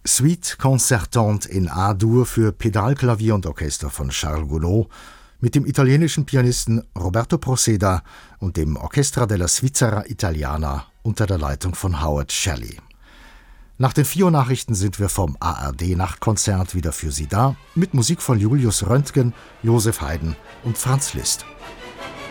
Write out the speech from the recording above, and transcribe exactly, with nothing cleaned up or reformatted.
Suite concertante in A-Dur für Pedalklavier und Orchester von Charles Gounod mit dem italienischen Pianisten Roberto Proceda und dem Orchestra della Svizzera Italiana unter der Leitung von Howard Shelley. Nach den vier Uhr Nachrichten sind wir vom A R D-Nachtkonzert wieder für Sie da, mit Musik von Julius Röntgen, Josef Haydn und Franz Liszt.